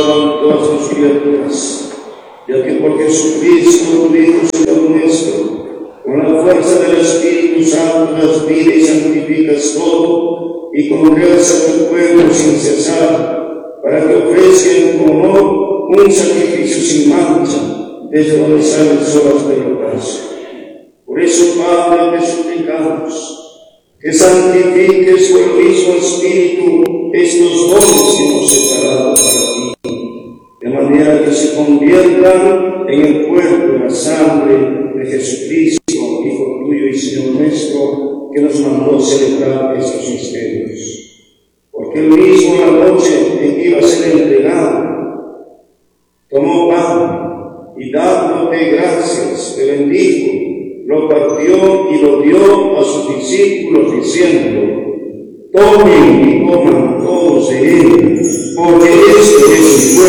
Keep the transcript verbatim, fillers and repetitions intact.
salvan todas sus criaturas, ya que por Jesucristo, tu Hijo, Señor nuestro, con la fuerza del Espíritu Santo das vida y santificas todo, y congregas a tu pueblo sin cesar, para que ofrezcan con honor un sacrificio sin mancha, desde donde sale el sol hasta el ocaso. Por eso, Padre, te suplicamos que santifiques por el mismo Espíritu estos dones que hemos separado para ti, de manera que se conviertan en el cuerpo y la sangre de Jesucristo, Hijo tuyo y Señor nuestro, que nos mandó celebrar estos misterios. Porque él mismo, la noche en que iba a ser entregado, tomó pan y dándote gracias, te bendijo, lo partió y lo dio a sus discípulos diciendo: tomen y coman todos de él, porque este es mi